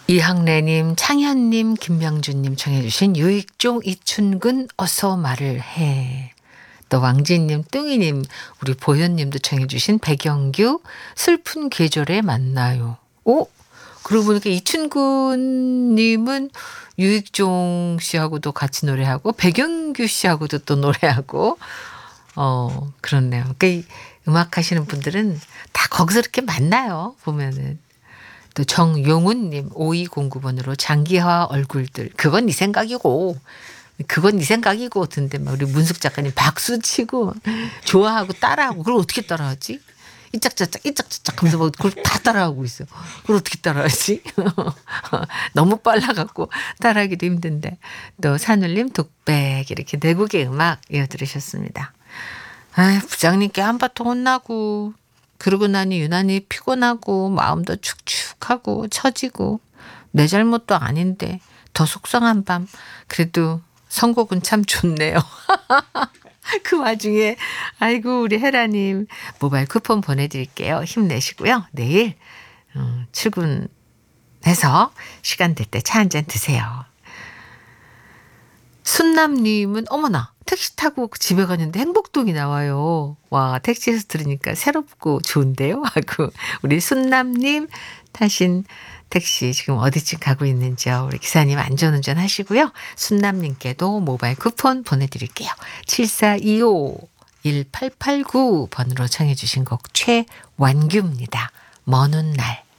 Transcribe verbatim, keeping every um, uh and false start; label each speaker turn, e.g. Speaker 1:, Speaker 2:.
Speaker 1: 이학래님, 창현님, 김명준님 청해 주신 유익종 이춘근 어서 말을 해. 또 왕진님, 뚱이님, 우리 보현님도 청해 주신 백영규 슬픈 계절에 만나요. 오? 그러고 보니까 이춘근님은 유익종 씨하고도 같이 노래하고 백영규 씨하고도 또 노래하고 어 그렇네요. 그러니까 이 음악 하시는 분들은 다 거기서 이렇게 만나요. 보면은. 또 정용훈님 오이공구 번으로 장기하 얼굴들 그건 네 생각이고 그건 네 생각이고 든데 막 우리 문숙 작가님 박수 치고 좋아하고 따라하고 그걸 어떻게 따라하지? 이짝저짝 이짝저짝 하면서 뭐 그걸 다 따라하고 있어. 그걸 어떻게 따라하지? 너무 빨라갖고 따라하기도 힘든데 또 산울림 독백 이렇게 내국의 음악 이어들으셨습니다. 아 부장님께 한바탕 혼나고 그러고 나니 유난히 피곤하고 마음도 축축하고 처지고 내 잘못도 아닌데 더 속상한 밤. 그래도 선곡은 참 좋네요. 그 와중에 아이고 우리 헤라님 모바일 쿠폰 보내드릴게요. 힘내시고요. 내일 음, 출근해서 시간 될 때 차 한잔 드세요. 순남님은 어머나 택시 타고 집에 가는데 행복동이 나와요. 와 택시에서 들으니까 새롭고 좋은데요 하고 우리 순남님 타신 택시 지금 어디쯤 가고 있는지요. 우리 기사님 안전운전 하시고요. 순남님께도 모바일 쿠폰 보내드릴게요. 칠사이오 일팔팔구 번으로 청해 주신 곡 최완규입니다. 먼 훗날.